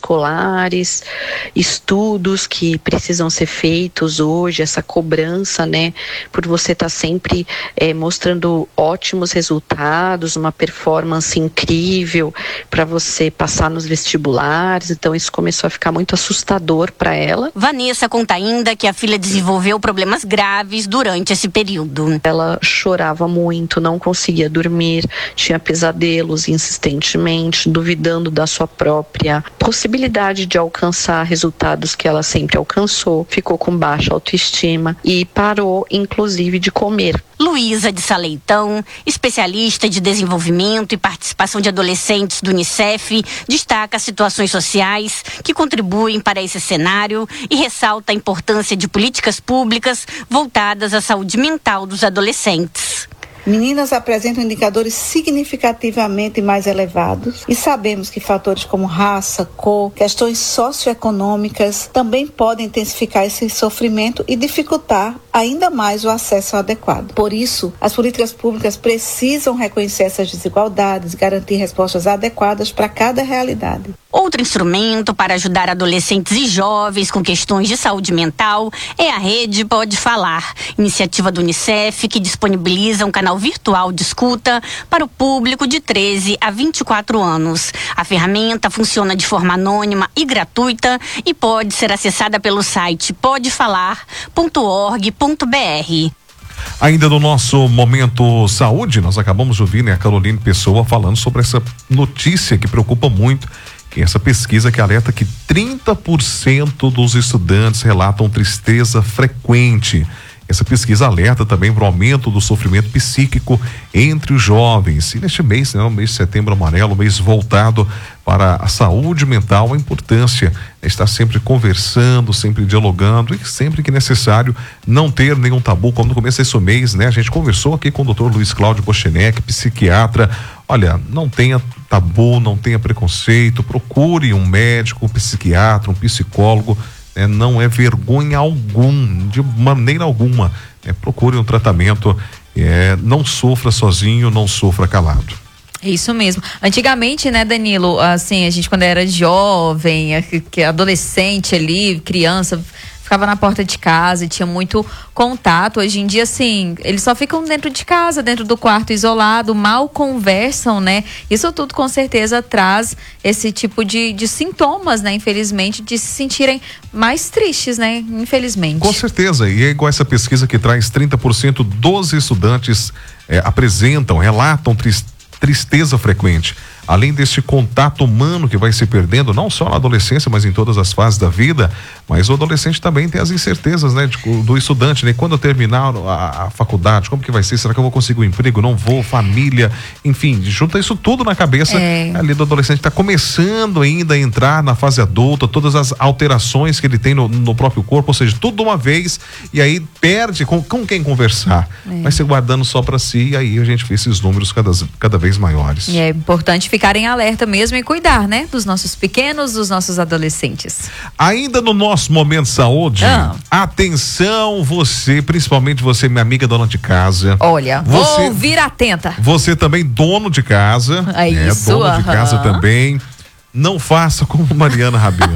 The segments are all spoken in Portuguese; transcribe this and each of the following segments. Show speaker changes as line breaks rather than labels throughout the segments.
escolares, estudos que precisam ser feitos hoje, essa cobrança, né, por você estar sempre mostrando ótimos resultados, uma performance incrível para você passar nos vestibulares. Então isso começou a ficar muito assustador para ela.
Vanessa conta ainda que a filha desenvolveu problemas graves durante esse período.
Ela chorava muito, não conseguia dormir, tinha pesadelos insistentemente, duvidando da sua própria possibilidade de alcançar resultados que ela sempre alcançou, ficou com baixa autoestima e parou, inclusive, de comer.
Luísa de Saleitão, especialista de desenvolvimento e participação de adolescentes do Unicef, destaca situações sociais que contribuem para esse cenário e ressalta a importância de políticas públicas voltadas à saúde mental dos adolescentes.
Meninas apresentam indicadores significativamente mais elevados e sabemos que fatores como raça, cor, questões socioeconômicas também podem intensificar esse sofrimento e dificultar ainda mais o acesso adequado. Por isso, as políticas públicas precisam reconhecer essas desigualdades, garantir respostas adequadas para cada realidade.
Outro instrumento para ajudar adolescentes e jovens com questões de saúde mental é a Rede Pode Falar, iniciativa do Unicef que disponibiliza um canal virtual de escuta para o público de 13 a 24 anos. A ferramenta funciona de forma anônima e gratuita e pode ser acessada pelo site podefalar.org.br.
Ainda no nosso Momento Saúde, nós acabamos de ouvir, né, a Caroline Pessoa falando sobre essa notícia que preocupa muito, que é essa pesquisa que alerta que 30% dos estudantes relatam tristeza frequente. Essa pesquisa alerta também para o aumento do sofrimento psíquico entre os jovens. E neste mês, né, o mês de Setembro Amarelo, mês voltado para a saúde mental, a importância é estar sempre conversando, sempre dialogando e sempre que necessário não ter nenhum tabu. Como no começo desse mês, né, a gente conversou aqui com o Dr. Luiz Cláudio Bochenek, psiquiatra. Olha, não tenha tabu, não tenha preconceito, procure um médico, um psiquiatra, um psicólogo. Não é vergonha algum, de maneira alguma. Procure um tratamento, não sofra sozinho, não sofra calado.
Isso mesmo. Antigamente, né, Danilo, assim, a gente quando era jovem, adolescente ali, criança, ficava na porta de casa e tinha muito contato. Hoje em dia, assim, eles só ficam dentro de casa, dentro do quarto isolado, mal conversam, né? Isso tudo com certeza traz esse tipo de sintomas, né? Infelizmente, de se sentirem mais tristes, né? Infelizmente.
Com certeza, e é igual essa pesquisa que traz 30% dos estudantes relatam tristeza frequente. Além desse contato humano que vai se perdendo, não só na adolescência, mas em todas as fases da vida, mas o adolescente também tem as incertezas, né, do estudante, né? Quando eu terminar a faculdade, como que vai ser? Será que eu vou conseguir um emprego? Não vou, família, enfim, junta isso tudo na cabeça ali do adolescente, está começando ainda a entrar na fase adulta, todas as alterações que ele tem no próprio corpo, ou seja, tudo de uma vez, e aí perde com quem conversar. Vai se guardando só para si, e aí a gente vê esses números cada vez maiores.
E é importante ficarem alerta mesmo e cuidar, né, dos nossos pequenos, dos nossos adolescentes.
Ainda no nosso Momento Saúde, atenção você, principalmente você, minha amiga dona de casa.
Olha, vou ouvir atenta.
Você também dono de casa,
isso,
dono de casa também. Não faça como Mariana Rabelo.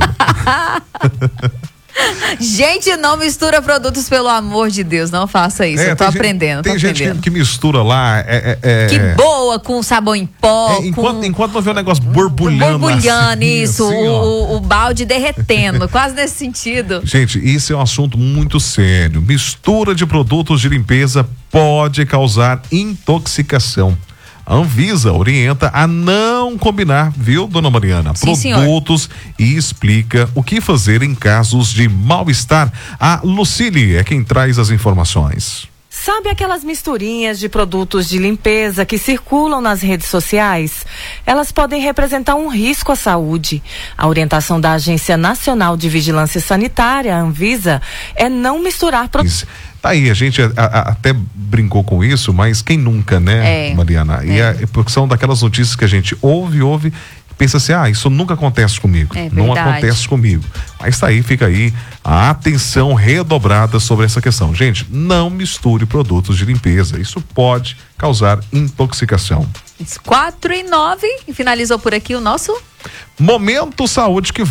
Gente, não mistura produtos, pelo amor de Deus, não faça isso. Eu tô aprendendo.
Tem gente que mistura lá.
Que boa, com sabão em pó.
Enquanto não vê o negócio borbulhando.
Borbulhando, isso.
Assim,
o balde derretendo, quase nesse sentido.
Gente, isso é um assunto muito sério. Mistura de produtos de limpeza pode causar intoxicação. A Anvisa orienta a não combinar, viu, dona Mariana?
Sim,
produtos
senhor.
E explica o que fazer em casos de mal-estar. A Lucília é quem traz as informações.
Sabe aquelas misturinhas de produtos de limpeza que circulam nas redes sociais? Elas podem representar um risco à saúde. A orientação da Agência Nacional de Vigilância Sanitária, a Anvisa, é não misturar produtos.
Tá aí, a gente até brincou com isso, mas quem nunca, né, Mariana? Porque são daquelas notícias que a gente ouve, pensa assim, isso nunca acontece comigo. Não acontece comigo. Mas tá aí, fica aí a atenção redobrada sobre essa questão. Gente, não misture produtos de limpeza. Isso pode causar intoxicação.
4:09 e finalizou por aqui o nosso
Momento Saúde, que